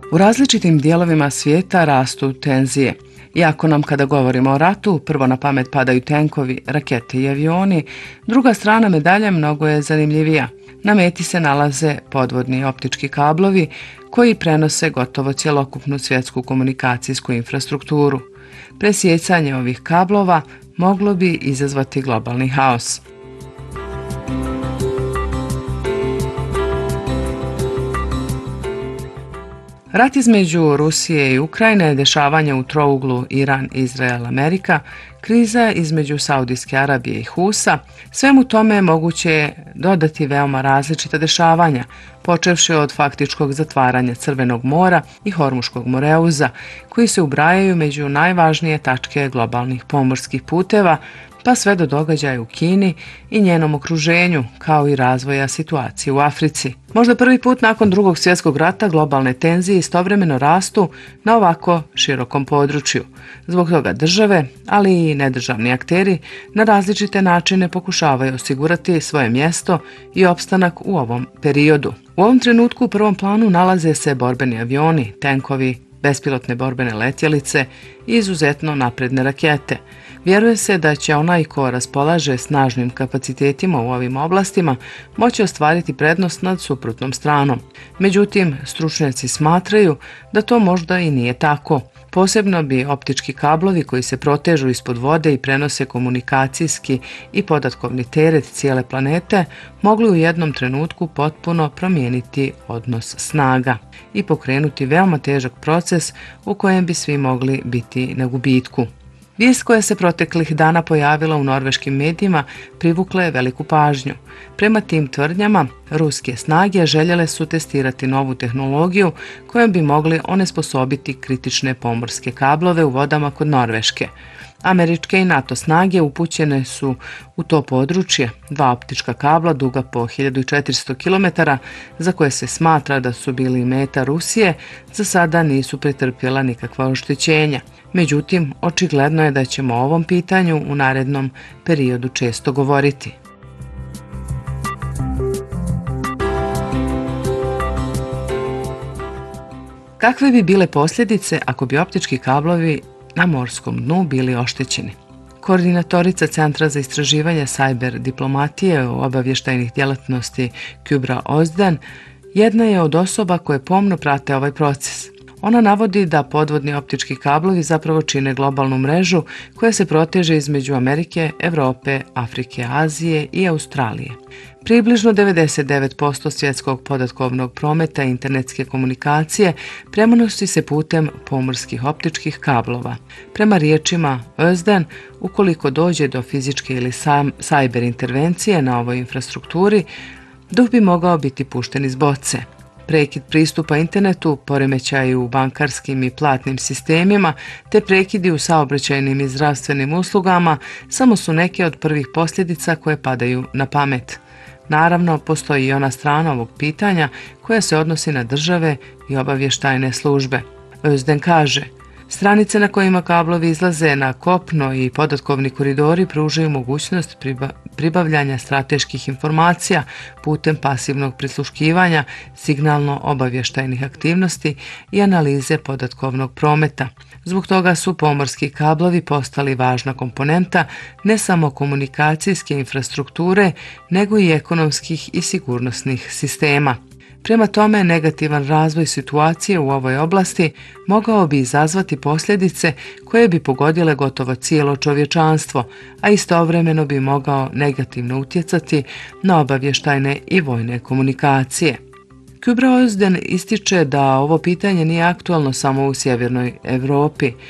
U različitim dijelovima svijeta rastu tenzije. Iako nam kada govorimo o ratu, prvo na pamet padaju tenkovi, rakete i avioni, druga strana medalje mnogo je zanimljivija. Na meti se nalaze podvodni optički kablovi koji prenose gotovo cjelokupnu svjetsku komunikacijsku infrastrukturu. Presjecanje ovih kablova moglo bi izazvati globalni haos. Rat između Rusije i Ukrajine, dešavanja u trouglu Iran, Izrael, Amerika, kriza između Saudijske Arabije i Husa, svemu tome moguće je dodati veoma različita dešavanja, počevši od faktičkog zatvaranja Crvenog mora i Hormuškog moreuza, koji se ubrajaju među najvažnije tačke globalnih pomorskih puteva, pa sve do događaja u Kini i njenom okruženju, kao i razvoja situacije u Africi. Možda prvi put nakon Drugog svjetskog rata globalne tenzije istovremeno rastu na ovako širokom području. Zbog toga države, ali i nedržavni akteri na različite načine pokušavaju osigurati svoje mjesto i opstanak u ovom periodu. U ovom trenutku u prvom planu nalaze se borbeni avioni, tenkovi, bespilotne borbene letjelice i izuzetno napredne rakete. Vjeruje se da će onaj ko raspolaže snažnim kapacitetima u ovim oblastima moći ostvariti prednost nad suprotnom stranom. Međutim, stručnjaci smatraju da to možda i nije tako. Posebno bi optički kablovi koji se protežu ispod vode i prenose komunikacijski i podatkovni teret cijele planete mogli u jednom trenutku potpuno promijeniti odnos snaga i pokrenuti veoma težak proces u kojem bi svi mogli biti na gubitku. Vijest koja se proteklih dana pojavila u norveškim medijima privukla je veliku pažnju. Prema tim tvrdnjama, ruske snage željele su testirati novu tehnologiju kojom bi mogli onesposobiti kritične pomorske kablove u vodama kod Norveške. Američke i NATO snage upućene su u to područje, dva optička kabla duga po 1400 km, za koje se smatra da su bili meta Rusije, za sada nisu pretrpjela nikakva oštećenja. Međutim, očigledno je da ćemo o ovom pitanju u narednom periodu često govoriti. Kakve bi bile posljedice ako bi optički kablovi na morskom dnu bili oštećeni? Koordinatorica Centra za istraživanje sajber diplomatije u obavještajnih djelatnosti Kübra Özden jedna je od osoba koje pomno prate ovaj proces. Ona navodi da podvodni optički kablovi zapravo čine globalnu mrežu koja se proteže između Amerike, Europe, Afrike, Azije i Australije. Približno 99% svjetskog podatkovnog prometa i internetske komunikacije prenosi se putem pomorskih optičkih kablova. Prema riječima Özden, ukoliko dođe do fizičke ili sajber intervencije na ovoj infrastrukturi, duh bi mogao biti pušten iz boce. Prekid pristupa internetu, poremećaji u bankarskim i platnim sistemima te prekidi u saobraćajnim i zdravstvenim uslugama samo su neke od prvih posljedica koje padaju na pamet. Naravno, postoji i ona strana ovog pitanja koja se odnosi na države i obavještajne službe. Özden kaže: stranice na kojima kablovi izlaze na kopno i podatkovni koridori pružaju mogućnost pribavljanja strateških informacija putem pasivnog prisluškivanja, signalno-obavještajnih aktivnosti i analize podatkovnog prometa. Zbog toga su pomorski kablovi postali važna komponenta ne samo komunikacijske infrastrukture, nego i ekonomskih i sigurnosnih sistema. Prema tome, negativan razvoj situacije u ovoj oblasti mogao bi izazvati posljedice koje bi pogodile gotovo cijelo čovječanstvo, a istovremeno bi mogao negativno utjecati na obavještajne i vojne komunikacije. Kübra Özden ističe da ovo pitanje nije aktualno samo u sjevernoj Europi.